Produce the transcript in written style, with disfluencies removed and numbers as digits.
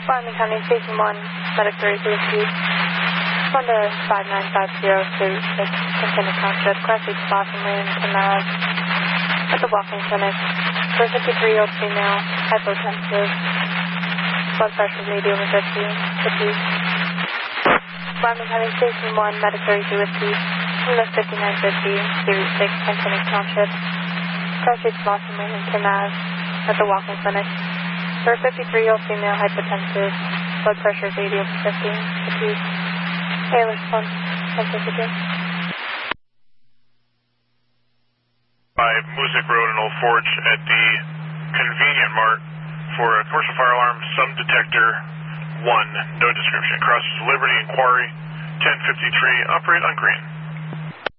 Wyoming County Station 1, Medic 32 Street. Respond to 5950 6 Continent Township, Class H Blossom Lane, Mass. At the walking clinic. For a 53-year-old female, hypotensive. Blood pressure maybe over 50. Fatigue. Wyoming County Station 1, Medic 32 Whiskey. Unit 5950, Series 6, Continent Township. Class H Blossom Lane, Mass. At the walking clinic. For a 53-year-old female, hypotensive. Blood pressure is 80 over 50. Fatigue. ALS phone. Sensitivity. By Music Road in Old Forge at the Convenient Mart for a commercial fire alarm, some detector 1, no description. Crosses Liberty and Quarry, 1053, operate on green.